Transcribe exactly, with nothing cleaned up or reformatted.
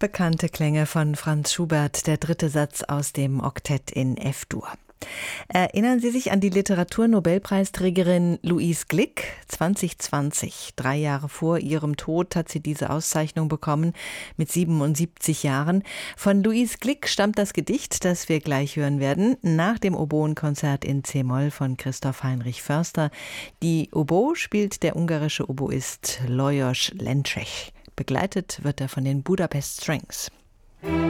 Bekannte Klänge von Franz Schubert, der dritte Satz aus dem Oktett in F-Dur. Erinnern Sie sich an die Literaturnobelpreisträgerin Louise Glück? zwanzig zwanzig, drei Jahre vor ihrem Tod, hat sie diese Auszeichnung bekommen, mit siebenundsiebzig Jahren. Von Louise Glück stammt das Gedicht, das wir gleich hören werden, nach dem Oboenkonzert in C-Moll von Christoph Heinrich Förster. Die Oboe spielt der ungarische Oboist Lajos Lencsek. Begleitet wird er von den Budapest Strings.